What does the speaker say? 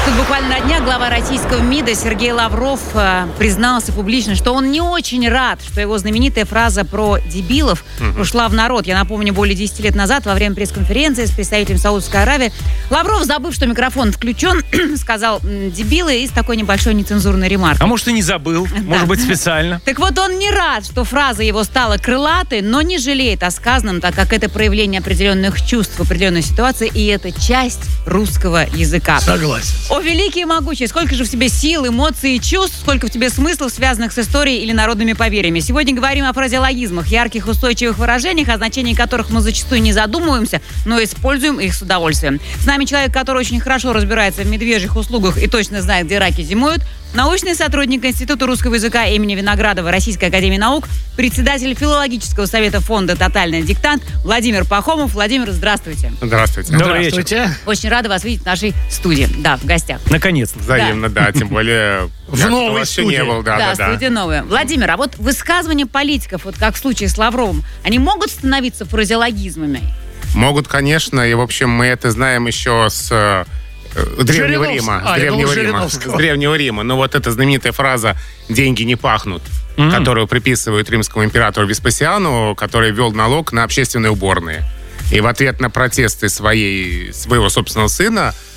Тут буквально на днях глава российского МИДа Сергей Лавров признался публично, что он не очень рад, что его знаменитая фраза про дебилов ушла в народ. Я напомню, более 10 лет назад во время пресс-конференции с представителем Саудовской Аравии Лавров, забыв, что микрофон включен, сказал «дебилы» и с такой небольшой нецензурной ремаркой. А может, и не забыл, может быть, специально. Так вот, он не рад, что фраза его стала крылатой, но не жалеет о сказанном, так как это проявление определенных чувств в определенной ситуации, и это часть русского языка. Согласен. О, великий и могучий, сколько же в тебе сил, эмоций и чувств, сколько в тебе смыслов, связанных с историей или народными поверьями. Сегодня говорим о фразеологизмах, ярких устойчивых выражениях, о значении которых мы зачастую не задумываемся, но используем их с удовольствием. С нами человек, который очень хорошо разбирается в медвежьих услугах и точно знает, где раки зимуют, научный сотрудник Института русского языка имени Виноградова Российской академии наук, председатель филологического совета фонда «Тотальный диктант» Владимир Пахомов. Владимир, здравствуйте. Здравствуйте. Добрый вечер. Очень рада вас видеть в нашей студии. Да, в гостях. Наконец-то. Взаимно, да. Тем более... В новой вообще студии. не был, да. Студия новая. Владимир, а вот высказывания политиков, вот как в случае с Лавровым, они могут становиться фразеологизмами? Могут, конечно. И, в общем, мы это знаем еще с Древнего Рима. С Древнего Рима. Но вот эта знаменитая фраза «деньги не пахнут», которую приписывают римскому императору Веспасиану, который ввел налог на общественные уборные. И в ответ на протесты своего собственного сына